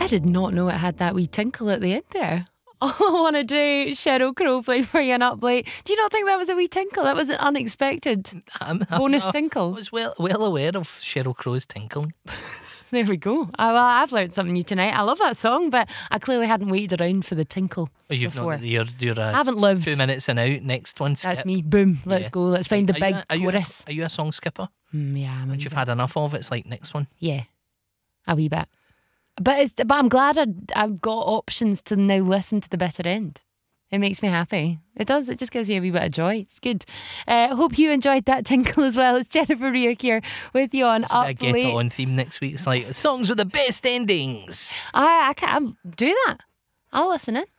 I did not know it had that wee tinkle at the end there. Oh, I want to do Sheryl Crow play for you and up late. Do you not think that was a wee tinkle? That was an unexpected bonus tinkle. I was well aware of Sheryl Crow's tinkling. There we go. I've learned something new tonight. I love that song, but I clearly hadn't waited around for the tinkle. Oh, you've before. not you're I haven't lived. 2 minutes and out. Next one, skip. That's me. Boom. Let's go. Let's find the big chorus. Are you a song skipper? Yeah, Once you've had enough of it, it's like next one. Yeah, a wee bit. But I'm glad I've got options to now listen to the better end. It makes me happy. It does. It just gives you a wee bit of joy. It's good. Hope you enjoyed that tinkle as well. It's Jennifer Rewick here with you on Up Get Late. it on theme next week. It's like songs with the best endings. I can't do that. I'll listen in.